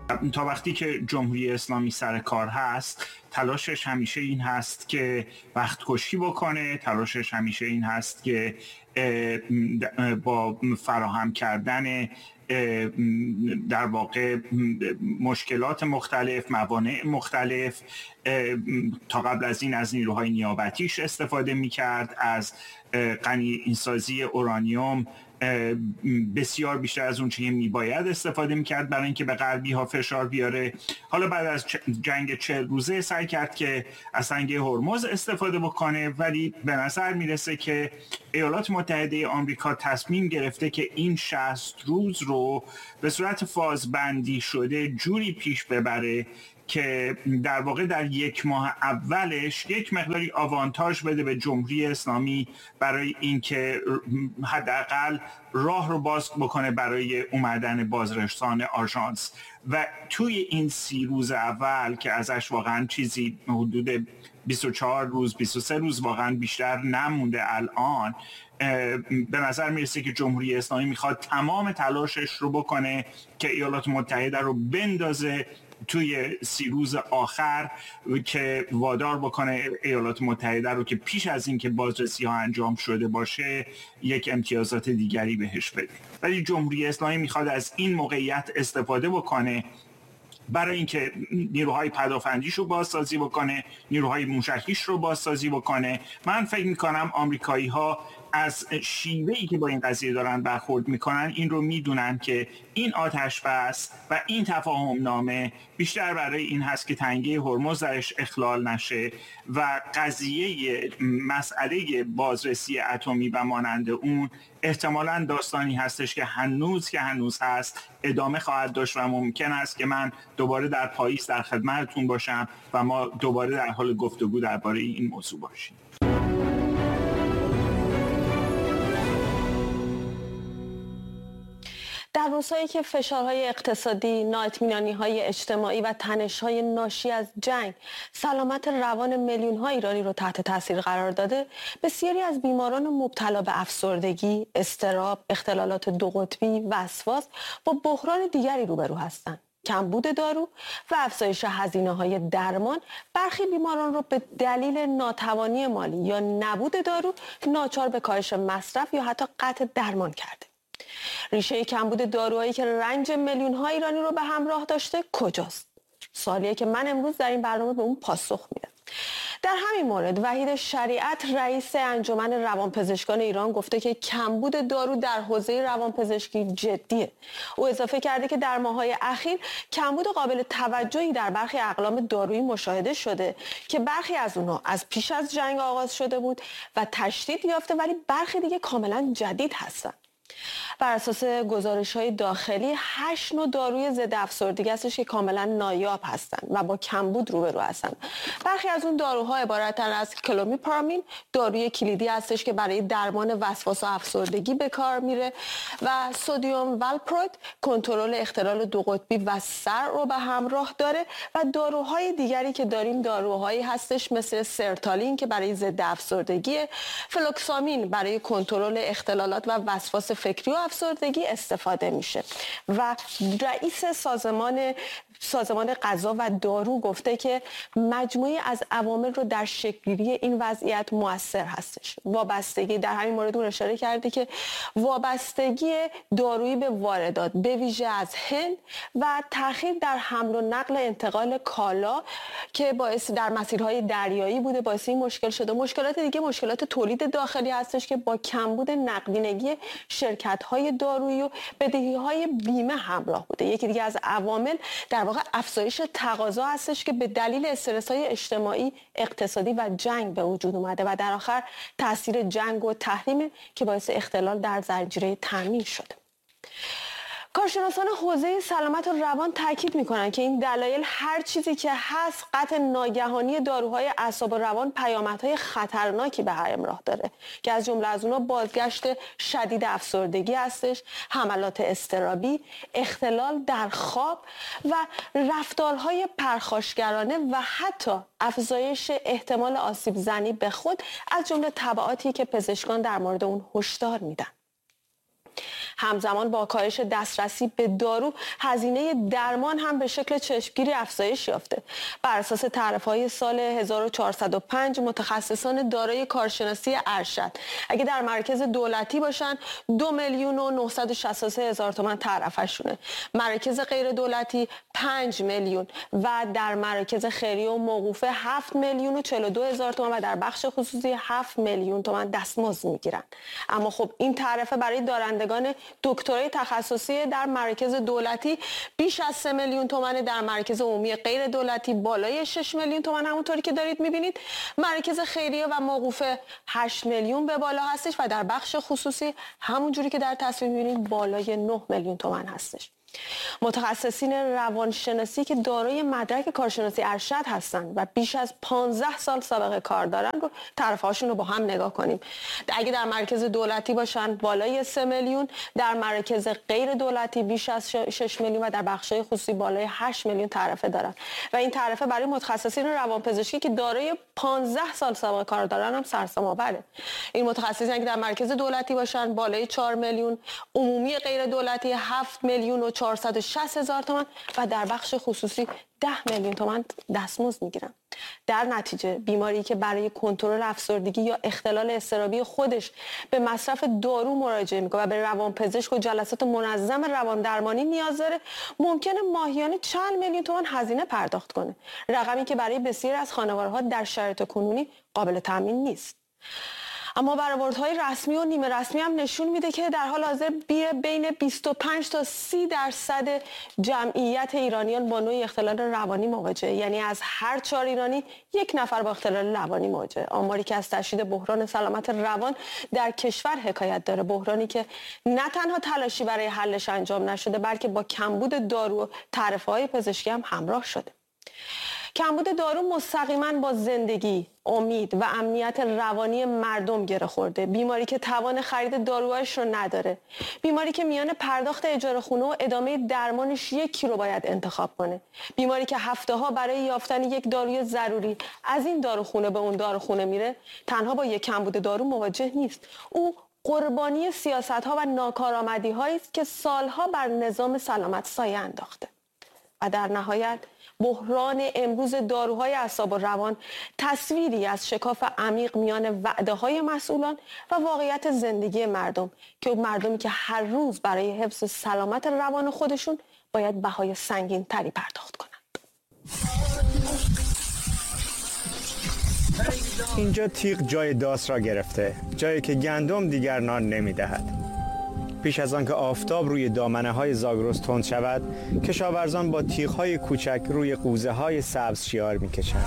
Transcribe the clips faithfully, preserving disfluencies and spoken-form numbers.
تا وقتی که جمهوری اسلامی سر کار هست تلاشش همیشه این هست که وقت کشی بکنه، تلاشش همیشه این هست که با فراهم کردن در واقع مشکلات مختلف، موانع مختلف، تا قبل از این از نیروهای نیابتیش استفاده می‌کرد، از غنی‌سازی اورانیوم بسیار بیشتر از اون چیزی میباید استفاده میکرد برای اینکه به غربی ها فشار بیاره. حالا بعد از جنگ چهل روزه سعی کرد که از تنگه هرمز استفاده بکنه، ولی به نظر میرسه که ایالات متحده آمریکا تصمیم گرفته که این شصت روز رو به صورت فازبندی شده جوری پیش ببره که در واقع در یک ماه اولش یک مقداری آوانتاژ بده به جمهوری اسلامی برای اینکه حداقل راه رو باز بکنه برای اومدن بازرسان آژانس. و توی این سی روز اول که ازش واقعا چیزی حدود بیست و چهار روز بیست و سه روز واقعا بیشتر نمونده الان، به نظر میرسه که جمهوری اسلامی میخواد تمام تلاشش رو بکنه که ایالات متحده رو بندازه توی سی روز آخر که وادار بکنه ایالات متحده رو که پیش از این که بازرسی ها انجام شده باشه یک امتیازات دیگری بهش بده. ولی جمهوری اسلامی میخواد از این موقعیت استفاده بکنه برای اینکه نیروهای پدافندیش رو بازسازی بکنه، نیروهای موشکیش رو بازسازی بکنه. من فکر میکنم آمریکایی ها از شیوهی که با این قضیه دارن برخورد میکنن این رو میدونن که این آتش بس و این تفاهم نامه بیشتر برای این هست که تنگه هرمز درش اخلال نشه و قضیه مسئله بازرسی اتمی و مانند اون احتمالاً داستانی هستش که هنوز که هنوز هست ادامه خواهد داشت و ممکن است که من دوباره در پاییز در خدمتتون باشم و ما دوباره در حال گفتگو درباره این موضوع باشیم. در روزهایی که فشارهای اقتصادی، نااطمینانی‌های اجتماعی و تنش‌های ناشی از جنگ سلامت روان میلیون‌ها ایرانی رو تحت تاثیر قرار داده، بسیاری از بیماران مبتلا به افسردگی، اضطراب، اختلالات دو قطبی، وسواس با بحران دیگری روبرو هستند. کمبود دارو و افزایش هزینه‌های درمان برخی بیماران رو به دلیل ناتوانی مالی یا نبود دارو ناچار به کاهش مصرف یا حتی قطع درمان کرده. ریشه کمبود داروهایی که رنج میلیون‌ها ایرانی رو به همراه داشته کجاست؟ سوالیه که من امروز در این برنامه به اون پاسخ میدم. در همین مورد وحید شریعت رئیس انجمن روانپزشکان ایران گفته که کمبود دارو در حوزه روانپزشکی جدیه. او اضافه کرده که در ماه‌های اخیر کمبود قابل توجهی در برخی اقلام دارویی مشاهده شده که برخی از اونها از پیش از جنگ آغاز شده بود و تشدید یافته، ولی برخی دیگه کاملا جدید هستن. بر اساس گزارش‌های داخلی هشت نوع داروی ضد افسردگی هستش که کاملا نایاب هستند و با کمبود روبرو هستند. برخی از اون داروها عبارتن از کلومیپرامین، داروی کلیدی هستش که برای درمان وسواس و افسردگی به کار میره، و سدیم والپروید کنترل اختلال دو قطبی و سر رو به همراه داره، و داروهای دیگری که داریم داروهایی هستش مثل سرتالین که برای ضد افسردگی، فلوکسامین برای کنترل اختلالات و وسواس فکری و افسردگی استفاده میشه. و رئیس سازمان سازمان غذا و دارو گفته که مجموعی از عوامل رو در شکل‌گیری این وضعیت مؤثر هستش. وابستگی، در همین مورد اون اشاره کرده که وابستگی دارویی به واردات به ویژه از هند و تأخیر در حمل و نقل انتقال کالا که باعث در مسیرهای دریایی بوده باعث این مشکل شده. مشکلات دیگه مشکلات تولید داخلی هستش که با کمبود نقدینگی شرکت‌های دارویی و بدهی‌های بیمه همراه بوده. یکی دیگه از عوامل در واقع افزایش تقاضا هستش که به دلیل استرس‌های اجتماعی، اقتصادی و جنگ به وجود اومده، و در آخر تاثیر جنگ و تحریم که باعث اختلال در زنجیره تامین شده. کارشناسان حوزه سلامت و روان تاکید میکنن که این دلایل هر چیزی که هست، قطع ناگهانی داروهای اعصاب و روان پیامدهای خطرناکی به همراه داره که از جمله از اونها بازگشت شدید افسردگی هستش، حملات اضطرابی، اختلال در خواب و رفتارهای پرخاشگرانه و حتی افزایش احتمال آسیب زنی به خود، از جمله تبعاتی که پزشکان در مورد اون هشدار میدن. همزمان با کاهش دسترسی به دارو، هزینه درمان هم به شکل چشمگیری افزایش یافته. بر اساس تعرفه‌های سال هزار و چهارصد و پنج متخصصان دارای کارشناسی ارشد اگه در مراکز دولتی باشن دو میلیون و نهصد و شصت و سه هزار تومان تعرفه‌شونه، مراکز غیر دولتی پنج میلیون و در مراکز خیریه و موقوفه هفت میلیون و چهل و دو هزار تومان و در بخش خصوصی هفت میلیون تومان دستمزد میگیرن. اما خب این تعرفه برای دارندگان دکترای تخصصی در مراکز دولتی بیش از سه میلیون تومان، در مراکز عمومی غیر دولتی بالای شش میلیون تومان همونطوری که دارید میبینید، مراکز خیریه و موقوفه هشت میلیون به بالا هستش و در بخش خصوصی همونجوری که در تصویر میبینید بالای نه میلیون تومان هستش. متخصصین روانشناسی که دارای مدرک کارشناسی ارشد هستند و بیش از پانزده سال سابقه کار دارن رو تعرفه‌هاشون رو با هم نگاه کنیم. اگه در مرکز دولتی باشن بالای سه میلیون، در مرکز غیر دولتی بیش از شش میلیون و در بخش‌های خصوصی بالای هشت میلیون تعرفه دارن و این تعرفه برای متخصصین روانپزشکی که دارای پانزده سال سابقه کار دارن هم سرسام‌آوره. این متخصصین که در مرکز دولتی باشن بالای چهار میلیون، عمومی غیر دولتی هفت میلیون و چهارصد و شصت هزار تومان و در بخش خصوصی ده میلیون تومان دستمزد میگیرن. در نتیجه بیماری که برای کنترل افسردگی یا اختلال اضطرابی خودش به مصرف دارو مراجعه میکنه و به روانپزشک و جلسات منظم روان درمانی نیاز داره، ممکنه ماهیانه چند میلیون تومان هزینه پرداخت کنه، رقمی که برای بسیاری از خانوارها در شرایط کنونی قابل تامین نیست. اما برآوردهای رسمی و نیمه رسمی هم نشون میده که در حال حاضر بین بیست و پنج تا سی درصد جمعیت ایرانیان با نوعی اختلال روانی مواجهه، یعنی از هر چهار ایرانی یک نفر با اختلال روانی مواجهه. آماری که از تشدید بحران سلامت روان در کشور حکایت داره، بحرانی که نه تنها تلاشی برای حلش انجام نشده بلکه با کمبود دارو و تعرفه‌های پزشکی هم همراه شده. کمبود دارو مستقیما با زندگی، امید و امنیت روانی مردم گره خورده. بیماری که توان خرید داروهاش رو نداره، بیماری که میان پرداخت اجاره خونه و ادامه درمانش یکی رو باید انتخاب کنه، بیماری که هفته ها برای یافتن یک داروی ضروری از این داروخونه به اون داروخونه میره، تنها با یک کمبود دارو مواجه نیست. او قربانی سیاست‌ها و ناکارآمدی‌هایی است که سالها بر نظام سلامت سایه انداخته. و در نهایت بحران امروز داروهای اعصاب و روان تصویری از شکاف عمیق میان وعده‌های مسئولان و واقعیت زندگی مردم که مردمی که هر روز برای حفظ سلامت روان خودشون باید بهای سنگین تری پرداخت کنند. اینجا تیغ جای داس را گرفته، جایی که گندم دیگر نان نمی‌دهد. پیش از آن که آفتاب روی دامنه های زاگرس تند شود، کشاورزان با تیغ های کوچک روی قوزه های سبز شیار می کشند.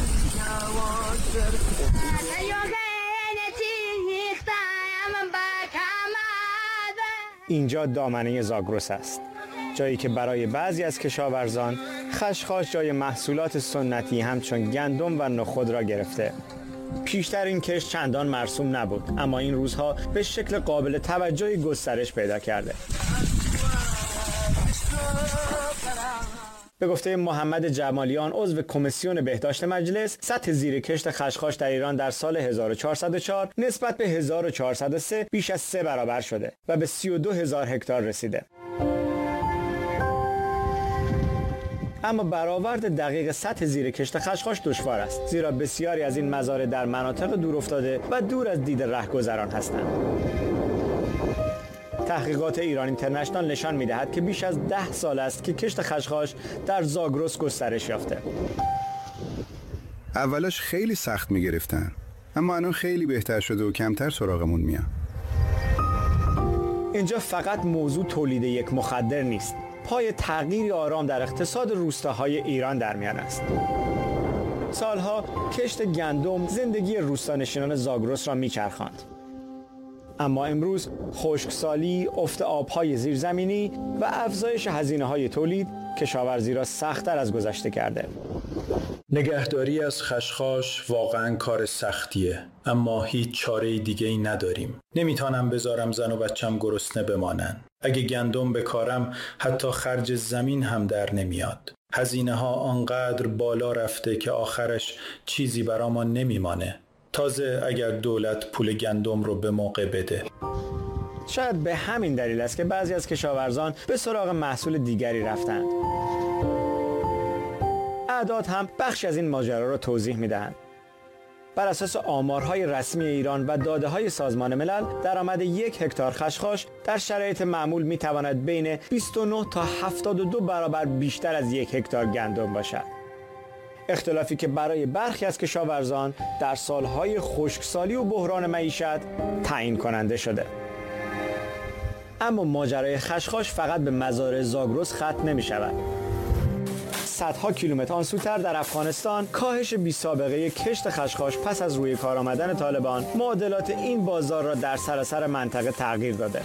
اینجا دامنه زاگرس است، جایی که برای بعضی از کشاورزان خشخاش جای محصولات سنتی همچون گندم و نخود را گرفته. پیشتر این کشت چندان مرسوم نبود، اما این روزها به شکل قابل توجهی گسترش پیدا کرده. به گفته محمد جمالیان، عضو کمیسیون بهداشت مجلس، سطح زیر کشت خشخاش در ایران در سال هزار و چهارصد و چهار نسبت به هزار و چهارصد و سه بیش از سه برابر شده و به سی و دو هزار هکتار رسیده. اما برآورد دقیق سطح زیر کشت خشخاش دشوار است، زیرا بسیاری از این مزارع در مناطق دور افتاده و دور از دید رهگذران هستند. تحقیقات ایران اینترنشنال نشان می‌دهد که بیش از ده سال است که کشت خشخاش در زاگرس گسترش یافته. اولش خیلی سخت می‌گرفتن، اما الان خیلی بهتر شده و کمتر سراغمون میان. اینجا فقط موضوع تولید یک مخدر نیست، پای تغییری آرام در اقتصاد روستاهای ایران در میان است. سالها کشت گندم زندگی روستانشینان زاگرس را میچرخاند، اما امروز خشکسالی، افت آبهای زیرزمینی و افزایش هزینه‌های تولید کشاورزی را سخت‌تر از گذشته کرده. نگهداری از خشخاش واقعاً کار سختیه، اما هیچ چاره دیگه ای نداریم. نمیتونم بذارم زن و بچم گرسنه بمانن. اگه گندم بکارم حتی خرج زمین هم در نمیاد. هزینه ها آنقدر بالا رفته که آخرش چیزی برامان نمیمانه. تازه اگر دولت پول گندم رو به موقع بده. شاید به همین دلیل است که بعضی از کشاورزان به سراغ محصول دیگری رفتند. اعداد هم بخشی از این ماجرا را توضیح می‌دهند. بر اساس آمارهای رسمی ایران و داده‌های سازمان ملل، درآمد یک هکتار خشخاش در شرایط معمول می‌تواند بین بیست و نه تا هفتاد و دو برابر بیشتر از یک هکتار گندم باشد. اختلافی که برای برخی از کشاورزان در سالهای خشکسالی و بحران معیشت تعیین کننده شده. اما ماجرای خشخاش فقط به مزارع زاگرس ختم نمی‌شود. صدها کیلومتر آنسوتر در افغانستان کاهش بی سابقه کشت خشخاش پس از روی کار آمدن طالبان معادلات این بازار را در سراسر منطقه تغییر داده.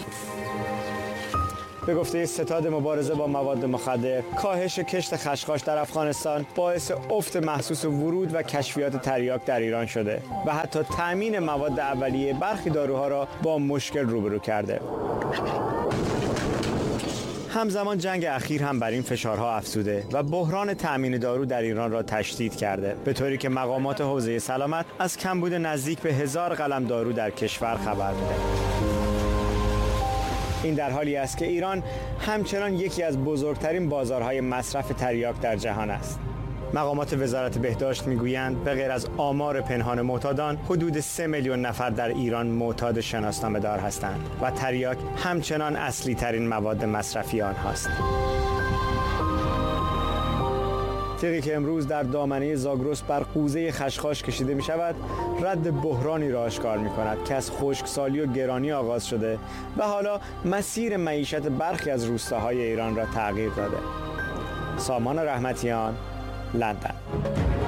به گفته ستاد مبارزه با مواد مخدر، کاهش کشت خشخاش در افغانستان باعث افت محسوس ورود و کشفیات تریاک در ایران شده و حتی تأمین مواد اولیه برخی داروها را با مشکل روبرو کرده. همزمان جنگ اخیر هم بر این فشارها افزوده و بحران تأمین دارو در ایران را تشدید کرده، به طوری که مقامات حوزه سلامت از کمبود نزدیک به هزار قلم دارو در کشور خبر می‌دهند. این در حالی است که ایران همچنان یکی از بزرگترین بازارهای مصرف تریاک در جهان است. مقامات وزارت بهداشت میگویند به غیر از آمار پنهان معتادان، حدود سه میلیون نفر در ایران معتاد شناسنامه دار هستند و تریاک همچنان اصلی ترین مواد مصرفی آنهاست. تیغی که امروز در دامنه زاگرس بر قوزه خشخاش کشیده می شود، رد بحرانی را آشکار می کند که از خشکسالی و گرانی آغاز شده و حالا مسیر معیشت برخی از روستاهای ایران را تغییر داده. سامان رحمتیان، لندن.